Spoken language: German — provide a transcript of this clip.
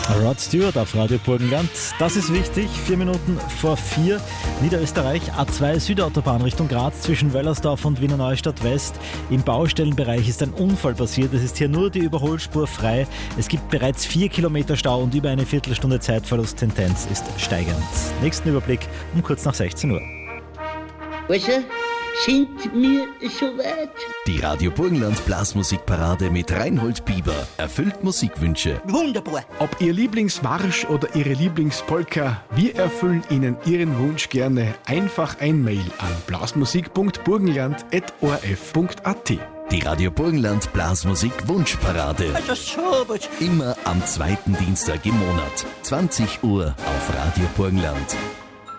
Rod Stewart auf Radio Burgenland. Das ist wichtig. 4 Minuten vor 4. Niederösterreich, A2 Südautobahn Richtung Graz zwischen Wöllersdorf und Wiener Neustadt West. Im Baustellenbereich ist ein Unfall passiert. Es ist hier nur die Überholspur frei. Es gibt bereits 4 Kilometer Stau und über eine Viertelstunde Zeitverlust. Tendenz ist steigend. Nächsten Überblick um kurz nach 16 Uhr. Sind wir soweit? Die Radio Burgenland Blasmusikparade mit Reinhold Bieber erfüllt Musikwünsche. Wunderbar. Ob Ihr Lieblingsmarsch oder Ihre Lieblingspolka, wir erfüllen Ihnen Ihren Wunsch gerne. Einfach ein Mail an blasmusik.burgenland@orf.at. Die Radio Burgenland Blasmusik Wunschparade. Also sowas. Immer am zweiten Dienstag im Monat. 20 Uhr auf Radio Burgenland.